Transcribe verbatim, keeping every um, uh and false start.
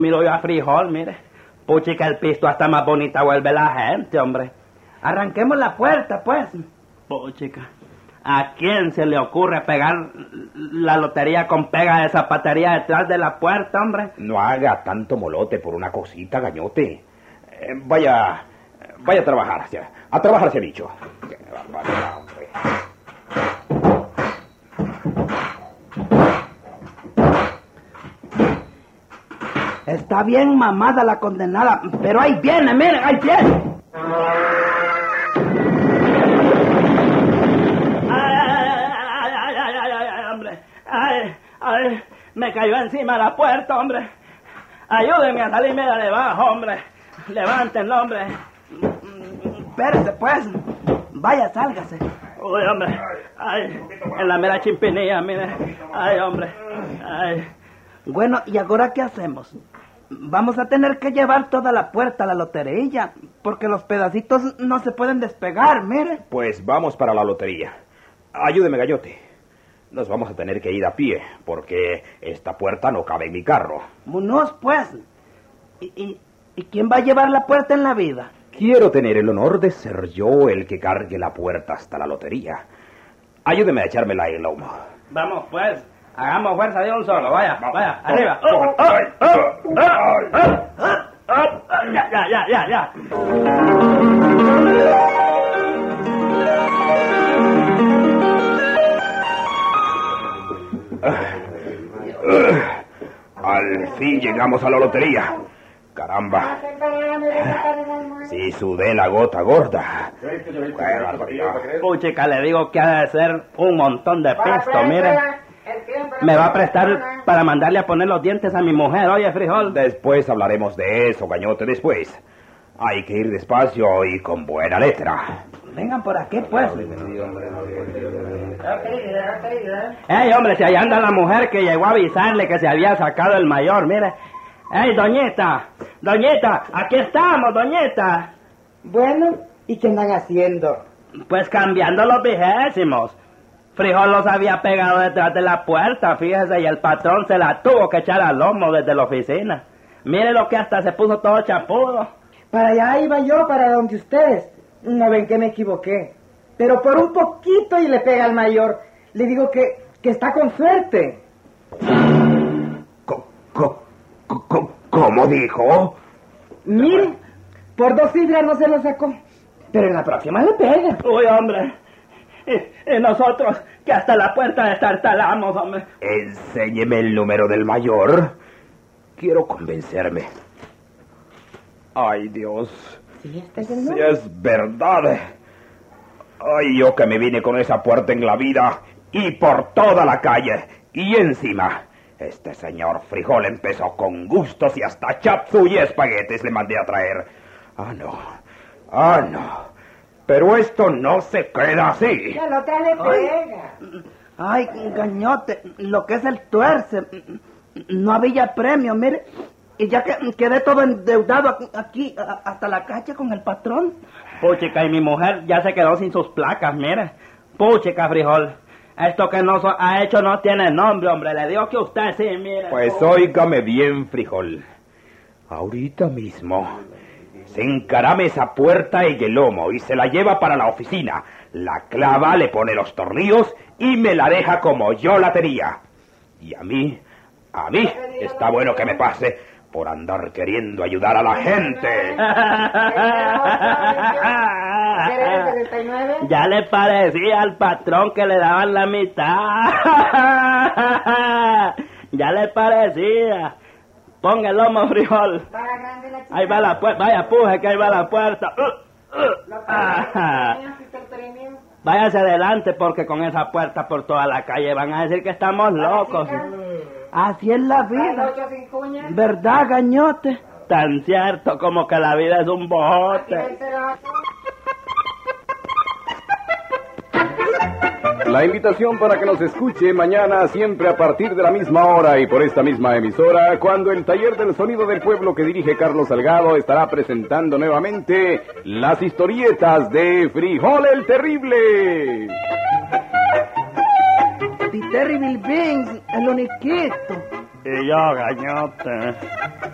Miro yo a Frijol, mire. Puchica, el pisto hasta más bonita vuelve la gente, hombre. Arranquemos la puerta, pues. Puchica, ¿a quién se le ocurre pegar la lotería con pega de zapatería detrás de la puerta, hombre? No haga tanto molote por una cosita, gañote. Eh, vaya, vaya a trabajar, a trabajar se ha dicho. Qué barbaridad, hombre. Está bien mamada la condenada, pero ahí viene, miren, ahí viene. Ay, ay, ay, ay, ay, ay, hombre. Ay, ay, me cayó encima la puerta, hombre. Ayúdenme a salirme de debajo, hombre. Levántenlo, hombre. Espérese, pues. Vaya, sálgase. Uy, hombre. Ay, en la mera chimpinilla, mire. Ay, hombre. Ay. Bueno, ¿y ahora qué hacemos? Vamos a tener que llevar toda la puerta a la lotería, porque los pedacitos no se pueden despegar, mire. Pues vamos para la lotería. Ayúdeme, Gallote. Nos vamos a tener que ir a pie, porque esta puerta no cabe en mi carro. Munoz, pues. ¿Y, y, ¿Y quién va a llevar la puerta en la vida? Quiero tener el honor de ser yo el que cargue la puerta hasta la lotería. Ayúdeme a echármela en el lomo. Vamos, pues. Hagamos fuerza de un solo, vaya, vaya, arriba. Oh, oh, oh, oh, oh, oh. Ya, ya, ya, ya, ya. Al fin llegamos a la lotería. Caramba. Sí, sudé la gota gorda. Qué barbaridad. Puchica, le digo que ha de ser un montón de pisto, mire. Me va a prestar para mandarle a poner los dientes a mi mujer, oye, Frijol. Después hablaremos de eso, Gañote, después. Hay que ir despacio y con buena letra. Vengan por aquí, pues. Ey, hombre, si ahí anda la mujer que llegó a avisarle que se había sacado el mayor, mire. Ey, doñita, doñita, aquí estamos, doñita. Bueno, ¿y qué andan haciendo? Pues cambiando los vigésimos. Frijol los había pegado detrás de la puerta, fíjese, y el patrón se la tuvo que echar al lomo desde la oficina. Mire lo que hasta se puso todo chapudo. Para allá iba yo, para donde ustedes. No ven que me equivoqué. Pero por un poquito y le pega al mayor. Le digo que, que está con suerte. ¿Cómo, cómo, cómo dijo? Mire, por dos cifras no se lo sacó. Pero en la próxima le pega. Uy, hombre. Y, y nosotros, que hasta la puerta destartalamos, hombre. Enséñeme el número del mayor. Quiero convencerme. Ay, Dios. ¿Sí, este es el Si número? es verdad. Ay, yo que me vine con esa puerta en la vida y por toda la calle. Y encima, este señor Frijol empezó con gustos y hasta chapsú y espaguetes le mandé a traer. Ah, no. Ah, no. Pero esto no se queda así. La otra le pega. Ay, Gañote, lo que es el tuerce. No había premio, mire. Y ya que quedé todo endeudado aquí, a, hasta la calle con el patrón. Puchica, y mi mujer ya se quedó sin sus placas, mire. Puchica, Frijol. Esto que nos ha hecho no tiene nombre, hombre. Le digo que usted sí, mire. Pues óigame bien, Frijol. Ahorita mismo se encarame esa puerta en el lomo y se la lleva para la oficina. La clava, le pone los tornillos y me la deja como yo la tenía. Y a mí, a mí, está bueno que me pase por andar queriendo ayudar a la gente. Ya le parecía al patrón que le daban la mitad. Ya le parecía. Ponga el lomo, Frijol. Ahí va la puerta. Vaya, puje, que ahí va la puerta. Uh, uh. Ah. Váyase adelante, porque con esa puerta por toda la calle van a decir que estamos locos. Así es la vida. ¿Verdad, Gañote? Tan cierto como que la vida es un bojote. La invitación para que nos escuche mañana siempre a partir de la misma hora y por esta misma emisora, cuando el Taller del Sonido del Pueblo que dirige Carlos Salgado estará presentando nuevamente las historietas de Frijol el Terrible. The Terrible Beans, el uniquito. Y yo, Gañote.